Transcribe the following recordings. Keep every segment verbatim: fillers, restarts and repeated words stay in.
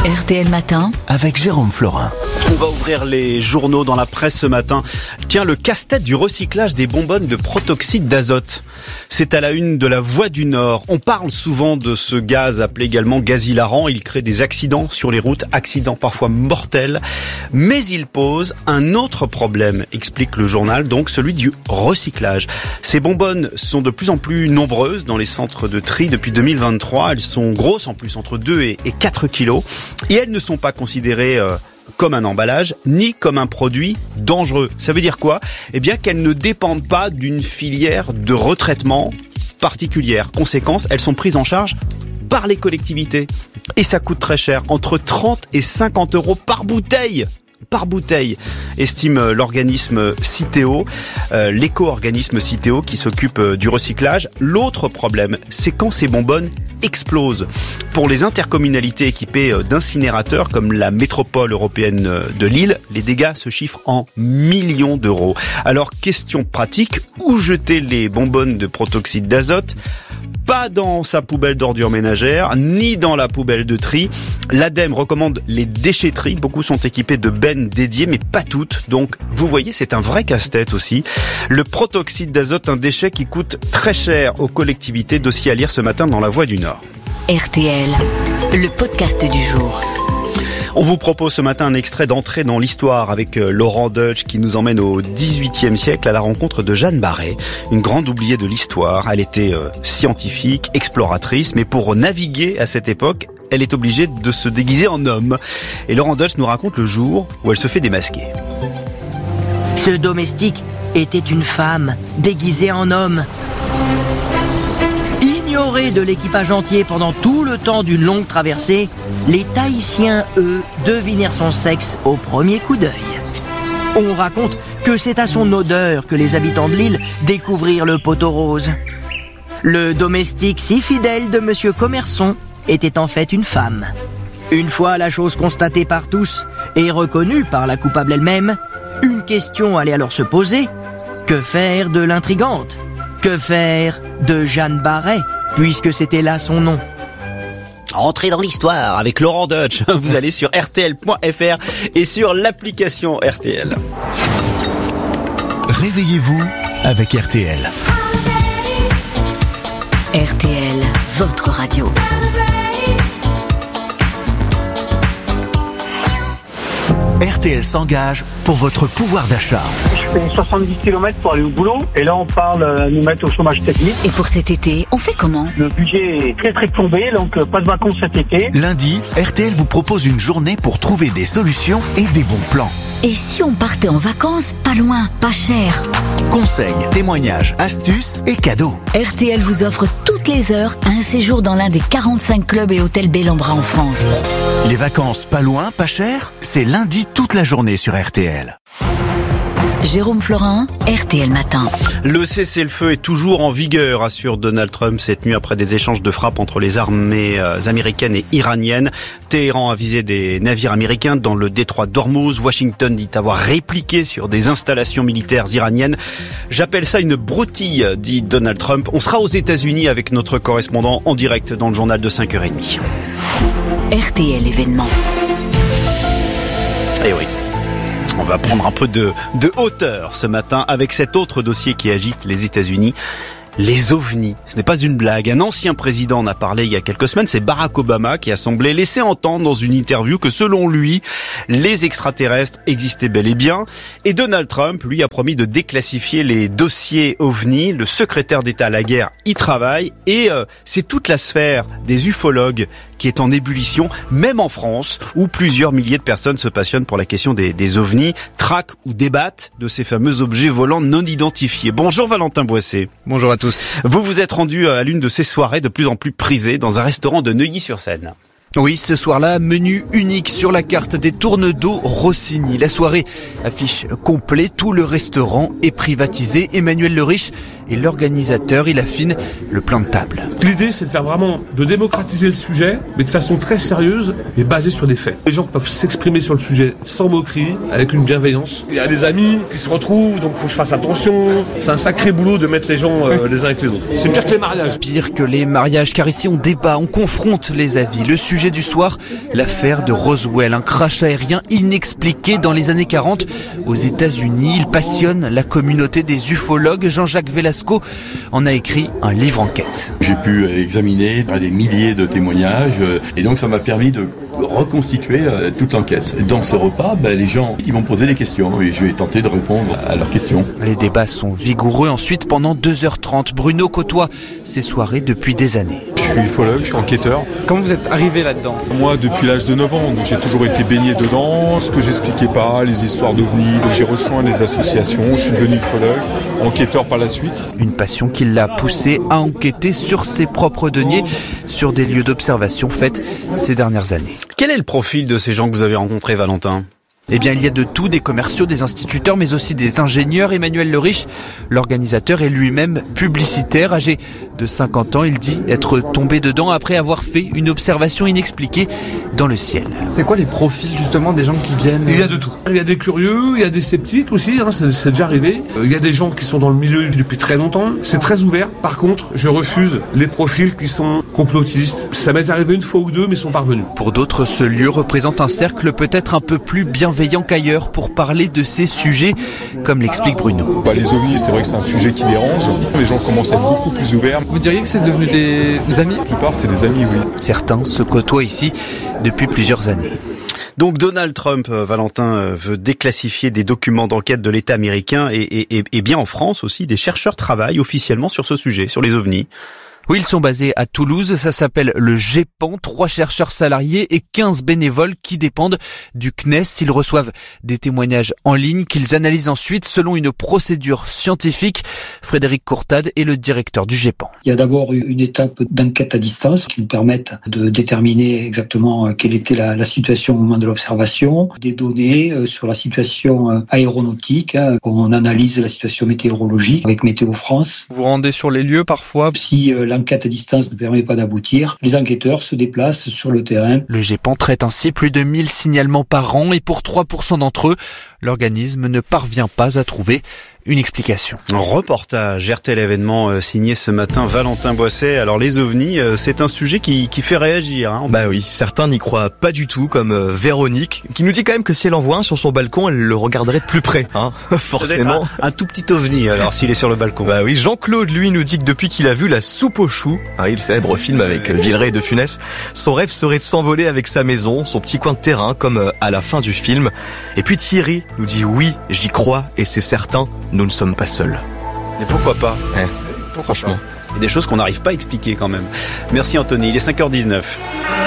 R T L Matin avec Jérôme Florin. On va ouvrir les journaux dans la presse ce matin. Tiens, le casse-tête du recyclage des bonbonnes de protoxyde d'azote. C'est à la une de La Voix du Nord. On parle souvent de ce gaz appelé également gaz hilarant. Il crée des accidents sur les routes, accidents parfois mortels. Mais il pose un autre problème, explique le journal, donc celui du recyclage. Ces bonbonnes sont de plus en plus nombreuses dans les centres de tri depuis deux mille vingt-trois. Elles sont grosses en plus, entre deux et quatre kilos. Et elles ne sont pas considérées euh, comme un emballage, ni comme un produit dangereux. Ça veut dire quoi ? Eh bien qu'elles ne dépendent pas d'une filière de retraitement particulière. Conséquence, elles sont prises en charge par les collectivités. Et ça coûte très cher, entre trente et cinquante euros par bouteille. Par bouteille, estime l'organisme Citeo, euh, l'éco-organisme Citeo qui s'occupe du recyclage. L'autre problème, c'est quand ces bonbonnes explosent. Pour les intercommunalités équipées d'incinérateurs comme la métropole européenne de Lille, les dégâts se chiffrent en millions d'euros. Alors, question pratique, où jeter les bonbonnes de protoxyde d'azote ? Pas dans sa poubelle d'ordures ménagères, ni dans la poubelle de tri. L'Ademe recommande les déchetteries. Beaucoup sont équipés de bennes dédiées, mais pas toutes. Donc, vous voyez, c'est un vrai casse-tête aussi. Le protoxyde d'azote, un déchet qui coûte très cher aux collectivités. Dossier à lire ce matin dans La Voix du Nord. R T L, le podcast du jour. On vous propose ce matin un extrait d'entrée dans l'histoire avec Laurent Deutsch qui nous emmène au dix-huitième siècle à la rencontre de Jeanne Barré, une grande oubliée de l'histoire. Elle était euh, scientifique, exploratrice, mais pour naviguer à cette époque, elle est obligée de se déguiser en homme. Et Laurent Deutsch nous raconte le jour où elle se fait démasquer. Ce domestique était une femme déguisée en homme. Ignorée de l'équipage entier pendant tout le temps d'une longue traversée, les Tahitiens, eux, devinèrent son sexe au premier coup d'œil. On raconte que c'est à son odeur que les habitants de l'île découvrirent le poteau rose. Le domestique si fidèle de Monsieur Commerçon était en fait une femme. Une fois la chose constatée par tous et reconnue par la coupable elle-même, une question allait alors se poser. Que faire de l'intrigante ? Que faire de Jeanne Barré, puisque c'était là son nom ? Entrez dans l'histoire avec Laurent Deutsch. Vous allez sur R T L point F R et sur l'application R T L. Réveillez-vous avec R T L. R T L, votre radio. R T L s'engage pour votre pouvoir d'achat. Je fais soixante-dix kilomètres pour aller au boulot et là on parle de nous mettre au chômage technique. Et pour cet été, on fait comment ? Le budget est très très plombé, donc pas de vacances cet été. Lundi, R T L vous propose une journée pour trouver des solutions et des bons plans. Et si on partait en vacances, pas loin, pas cher ? Conseils, témoignages, astuces et cadeaux. R T L vous offre toutes les heures un séjour dans l'un des quarante-cinq clubs et hôtels Bellambra en France. Les vacances pas loin, pas cher, c'est lundi toute la journée sur R T L. Jérôme Florin, R T L Matin. Le cessez-le-feu est toujours en vigueur, assure Donald Trump cette nuit après des échanges de frappes entre les armées américaines et iraniennes. Téhéran a visé des navires américains dans le détroit d'Ormuz. Washington dit avoir répliqué sur des installations militaires iraniennes. J'appelle ça une broutille, dit Donald Trump. On sera aux États-Unis avec notre correspondant en direct dans le journal de cinq heures trente. R T L événement. Eh oui. On va prendre un peu de, de hauteur ce matin avec cet autre dossier qui agite les États-Unis. Les ovnis, ce n'est pas une blague. Un ancien président en a parlé il y a quelques semaines, c'est Barack Obama qui a semblé laisser entendre dans une interview que selon lui, les extraterrestres existaient bel et bien. Et Donald Trump, lui, a promis de déclassifier les dossiers ovnis. Le secrétaire d'État à la guerre y travaille et euh, c'est toute la sphère des ufologues qui est en ébullition, même en France, où plusieurs milliers de personnes se passionnent pour la question des, des ovnis, traquent ou débattent de ces fameux objets volants non identifiés. Bonjour Valentin Boissé. Bonjour à tous. Vous vous êtes rendu à l'une de ces soirées de plus en plus prisées dans un restaurant de Neuilly-sur-Seine. Oui, ce soir-là, menu unique sur la carte des tournes d'eau Rossini. La soirée affiche complet, tout le restaurant est privatisé. Emmanuel Le Riche et l'organisateur, il affine le plan de table. L'idée, c'est de faire vraiment, de démocratiser le sujet, mais de façon très sérieuse et basée sur des faits. Les gens peuvent s'exprimer sur le sujet sans moquerie, avec une bienveillance. Il y a des amis qui se retrouvent, donc il faut que je fasse attention. C'est un sacré boulot de mettre les gens euh, les uns avec les autres. C'est pire que les mariages. Pire que les mariages, car ici on débat, on confronte les avis. Le sujet du soir, l'affaire de Roswell, un crash aérien inexpliqué dans les années quarante aux États-Unis. Il passionne la communauté des ufologues. Jean-Jacques Velasco en a écrit un livre enquête. J'ai pu examiner des milliers de témoignages et donc ça m'a permis de reconstituer toute l'enquête. Dans ce repas, ben, les gens ils vont poser des questions et je vais tenter de répondre à leurs questions. Les débats sont vigoureux. Ensuite, pendant deux heures trente, Bruno côtoie ces soirées depuis des années. Je suis ufologue, je suis enquêteur. Comment vous êtes arrivé là-dedans ? Moi, depuis l'âge de neuf ans, donc j'ai toujours été baigné dedans. Ce que j'expliquais pas, les histoires d'ovnis. Donc j'ai rejoint les associations, je suis devenu ufologue, enquêteur par la suite. Une passion qui l'a poussé à enquêter sur ses propres deniers, sur des lieux d'observation faits ces dernières années. Quel est le profil de ces gens que vous avez rencontrés, Valentin ? Eh bien, il y a de tout, des commerciaux, des instituteurs, mais aussi des ingénieurs. Emmanuel Le Riche, l'organisateur, est lui-même publicitaire. Âgé de cinquante ans, il dit être tombé dedans après avoir fait une observation inexpliquée dans le ciel. C'est quoi les profils justement des gens qui viennent ? Il y a de tout. Il y a des curieux, il y a des sceptiques aussi, hein, c'est, c'est déjà arrivé. Il y a des gens qui sont dans le milieu depuis très longtemps. C'est très ouvert. Par contre, je refuse les profils qui sont complotistes. Ça m'est arrivé une fois ou deux, mais ils sont parvenus. Pour d'autres, ce lieu représente un cercle peut-être un peu plus bienveillant qu'ailleurs pour parler de ces sujets, comme l'explique Bruno. Bah, les ovnis, c'est vrai que c'est un sujet qui dérange. Les gens commencent à être beaucoup plus ouverts. Vous diriez que c'est devenu des amis ? La plupart, c'est des amis, oui. Certains se côtoient ici depuis plusieurs années. Donc Donald Trump, euh, Valentin, euh, veut déclassifier des documents d'enquête de l'État américain et, et, et, et bien en France aussi, des chercheurs travaillent officiellement sur ce sujet, sur les ovnis. Oui, ils sont basés à Toulouse, ça s'appelle le GEPAN, trois chercheurs salariés et quinze bénévoles qui dépendent du C N E S. Ils reçoivent des témoignages en ligne qu'ils analysent ensuite selon une procédure scientifique. Frédéric Courtade est le directeur du GEPAN. Il y a d'abord une étape d'enquête à distance qui nous permettent de déterminer exactement quelle était la, la situation au moment de l'observation, des données sur la situation aéronautique. On analyse la situation météorologique avec Météo France. Vous vous rendez sur les lieux parfois ? Si l'enquête à distance ne permet pas d'aboutir, les enquêteurs se déplacent sur le terrain. Le GEPAN traite ainsi plus de mille signalements par an et pour trois pour cent d'entre eux, l'organisme ne parvient pas à trouver une explication. Reportage R T L événement euh, signé ce matin Valentin Boisset. Alors les ovnis, euh, c'est un sujet qui, qui fait réagir. Hein. Bah oui, certains n'y croient pas du tout, comme euh, Véronique, qui nous dit quand même que si elle en voit un sur son balcon, elle le regarderait de plus près, hein, forcément. Un, un tout petit ovni alors s'il est sur le balcon. Bah oui, Jean-Claude lui nous dit que depuis qu'il a vu La Soupe aux choux, hein, le célèbre film avec euh, Villeray et De Funès, son rêve serait de s'envoler avec sa maison, son petit coin de terrain, comme euh, à la fin du film. Et puis Thierry nous dit oui, j'y crois et c'est certain. Nous ne sommes pas seuls. Et pourquoi pas hein, Franchement. Il y a des choses qu'on n'arrive pas à expliquer quand même. Merci Anthony, il est cinq heures dix-neuf.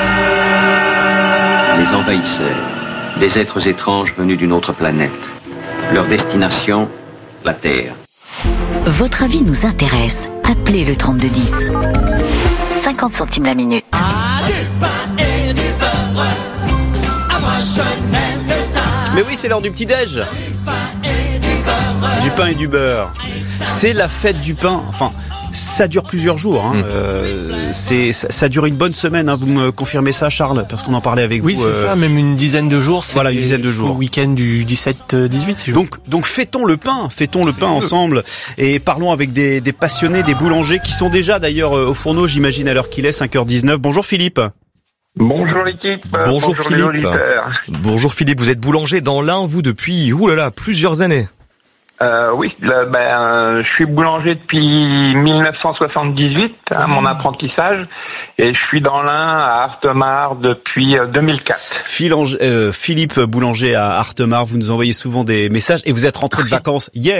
Les envahisseurs, des êtres étranges venus d'une autre planète. Leur destination, la Terre. Votre avis nous intéresse. Appelez le trente-deux dix. cinquante centimes la minute. Mais oui, c'est l'heure du petit-déj. Du pain et du beurre. C'est la fête du pain. Enfin, ça dure plusieurs jours. Hein. Mmh. Euh, c'est, ça, ça dure une bonne semaine. Hein. Vous me confirmez ça, Charles, parce qu'on en parlait avec oui, vous. Oui, c'est euh... ça. Même une dizaine de jours. C'est voilà, une dizaine de jours. Le week-end du dix-sept dix-huit. Si donc, donc fêtons le pain. Fêtons le pain ensemble. Et parlons avec des, des passionnés, des boulangers qui sont déjà d'ailleurs au fourneau, j'imagine, à l'heure qu'il est, cinq heures dix-neuf. Bonjour Philippe. Bonjour l'équipe. Bonjour, bonjour Philippe. Bonjour Philippe, vous êtes boulanger dans l'Ain, vous, depuis oulala, plusieurs années. Euh, oui, là, ben, je suis boulanger depuis dix-neuf cent soixante-dix-huit, hein, mon apprentissage, et je suis dans l'Ain à Artemare depuis deux mille quatre. Philange, euh, Philippe Boulanger à Artemare, vous nous envoyez souvent des messages et vous êtes rentré de vacances hier.